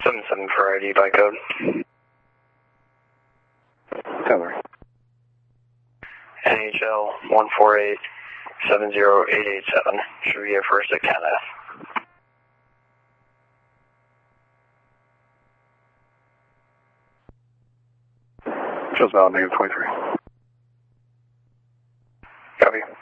77 for ID by code. Covering. NHL 148 70887. Should we get first at Cat F? Shows valid, -23.